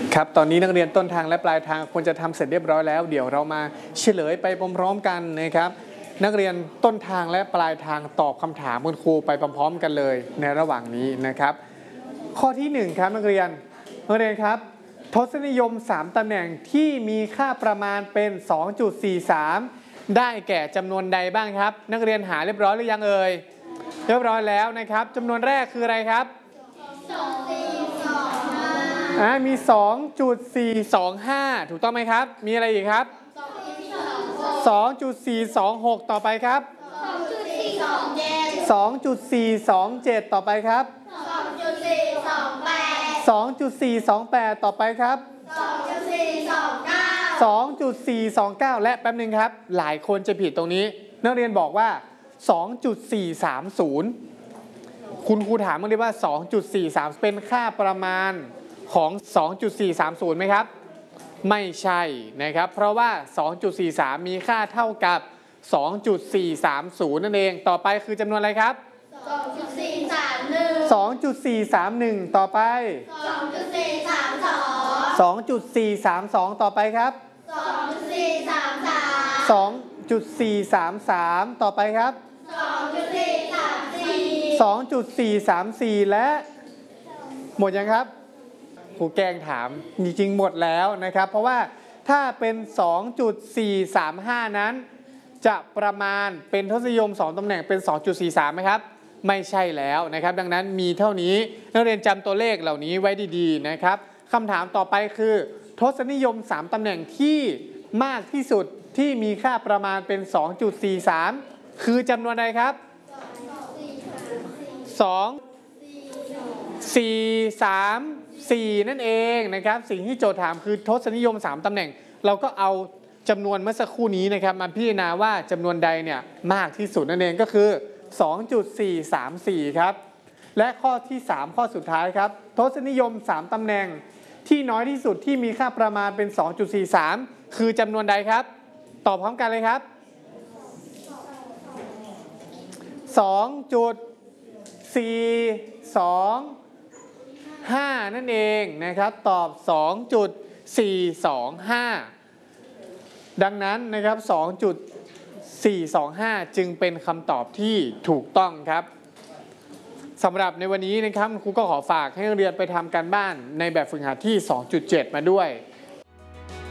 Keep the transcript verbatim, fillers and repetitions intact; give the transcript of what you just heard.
ครับตอนนี้นักเรียนต้นทางและปลายทางควรจะทำเสร็จเรียบร้อยแล้วเดี๋ยวเรามาเฉลยไปพร้อมๆกันนะครับนักเรียนต้นทางและปลายทางตอบคำถามคุณครูไปพร้อมๆกันเลยในระหว่างนี้นะครับข้อที่หนึ่งครับนักเรียนนักเรียนครับทศนิยมสามตำแหน่งที่มีค่าประมาณเป็น สองจุดสี่สาม ได้แก่จำนวนใดบ้างครับนักเรียนหาเรียบร้อยหรือยังเอ่ยเรียบร้อยแล้วนะครับจำนวนแรกคืออะไรครับอ่ามี สองจุดสี่สองห้า ถูกต้องไหมครับมีอะไรอีกครับ สองจุดสี่สองหก ต่อไปครับ สองจุดสี่สองเจ็ด ต่อไปครับ สองจุดสี่สองแปด สองจุดสี่สองแปด ต่อไปครับ สองจุดสี่สองเก้า สองจุดสี่สองเก้า และแป๊บนึงครับหลายคนจะผิดตรงนี้นักเรียนบอกว่า สองจุดสี่สามศูนย์ คุณครูถามมาเลยว่า สองจุดสี่สาม เป็นค่าประมาณของ สองจุดสี่สามศูนย์ ไหมครับไม่ใช่นะครับเพราะว่า สองจุดสี่สาม มีค่าเท่ากับ สองจุดสี่สามศูนย์ นั่นเองต่อไปคือจำนวนอะไรครับ สองจุดสี่สามหนึ่ง สองจุดสี่สามหนึ่ง ต่อไป สองจุดสี่สามสอง สองจุดสี่สามสอง ต่อไปครับ สองจุดสี่สามสาม สองจุดสี่สามสาม ต่อไปครับ สองจุดสี่สามสี่ สองจุดสี่สามสี่ และหมดยังครับครูแกล้งถามจริงๆหมดแล้วนะครับเพราะว่าถ้าเป็น สองจุดสี่สามห้า นั้นจะประมาณเป็นทศนิยมสองตำแหน่งเป็น สองจุดสี่สาม ไหมครับไม่ใช่แล้วนะครับดังนั้นมีเท่านี้นักเรียนจำตัวเลขเหล่านี้ไว้ดีๆนะครับคำถามต่อไปคือทศนิยมสามตำแหน่งที่มากที่สุดที่มีค่าประมาณเป็น สองจุดสี่สาม คือจำนวนใดครับ สอง สี่ สาม สี่ นั่นเองนะครับสิ่งที่โจทย์ถามคือทศนิยมสามตำแหน่งเราก็เอาจำนวนเมื่อสักครู่นี้นะครับมาพิจารณาว่าจำนวนใดเนี่ยมากที่สุดนั่นเองก็คือ สองจุดสี่สามสี่ ครับและข้อที่สามข้อสุดท้ายครับทศนิยมสามตำแหน่งที่น้อยที่สุดที่มีค่าประมาณเป็น สองจุดสี่สาม คือจำนวนใดครับตอบพร้อมกันเลยครับ สองจุดสี่สองห้า นั่นเองนะครับตอบ สองจุดสี่สองห้า ดังนั้นนะครับ สองจุดสี่สองห้า จึงเป็นคำตอบที่ถูกต้องครับสำหรับในวันนี้นะครับครูก็ขอฝากให้นักเรียนไปทำการบ้านในแบบฝึกหัดที่ สองจุดเจ็ด มาด้วย